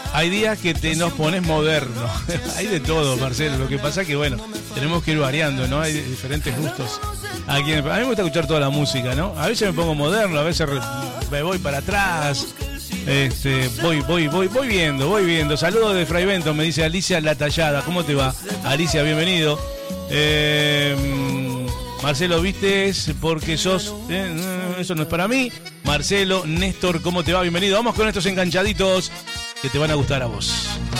Hay días que nos pones moderno. Hay de todo, Marcelo. Lo que pasa es que, bueno, tenemos que ir variando, ¿no? Hay diferentes gustos. A mí me gusta escuchar toda la música, ¿no? A veces me pongo moderno, a veces me voy para atrás. Voy viendo. Saludos de Fray Bento, me dice Alicia La Tallada. ¿Cómo te va? Alicia, bienvenido. Marcelo, ¿viste? Porque sos... eso no es para mí. Marcelo, Néstor, ¿cómo te va? Bienvenido. Vamos con estos enganchaditos que te van a gustar a vos.